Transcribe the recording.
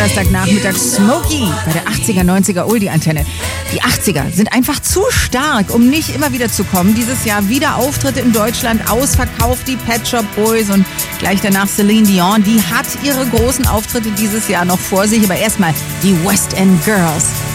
Donnerstagnachmittag Smokey bei der 80er, 90er Oldie-Antenne. Die 80er sind einfach zu stark, um nicht immer wieder zu kommen. Dieses Jahr wieder Auftritte in Deutschland, ausverkauft, die Pet Shop Boys und gleich danach Celine Dion. Die hat ihre großen Auftritte dieses Jahr noch vor sich, aber erstmal die West End Girls.